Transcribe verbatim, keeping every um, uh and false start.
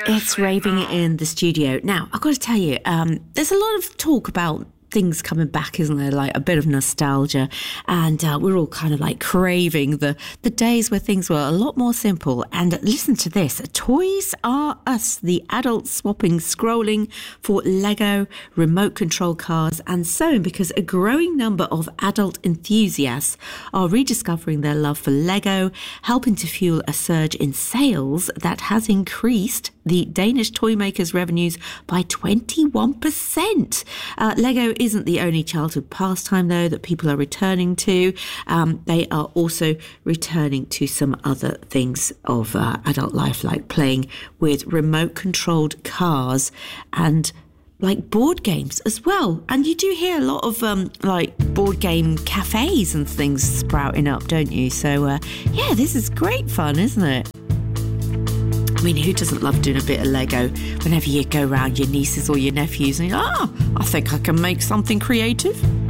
It's raving in the studio. Now, I've got to tell you, um, there's a lot of talk about things coming back, isn't there? Like a bit of nostalgia. And uh, we're all kind of like craving the, the days where things were a lot more simple. And listen to this. Toys R Us, the adult swapping scrolling for Lego, remote control cars and so on, because a growing number of adult enthusiasts are rediscovering their love for Lego, helping to fuel a surge in sales that has increased the Danish toy makers' revenues by twenty-one percent. Uh, Lego isn't the only childhood pastime, though, that people are returning to. Um, they are also returning to some other things of uh, adult life, like playing with remote-controlled cars and like board games as well. And you do hear a lot of um, like board game cafes and things sprouting up, don't you? So, uh, yeah, this is great fun, isn't it? I mean, who doesn't love doing a bit of Lego whenever you go around your nieces or your nephews and you're, ah, I think I can make something creative.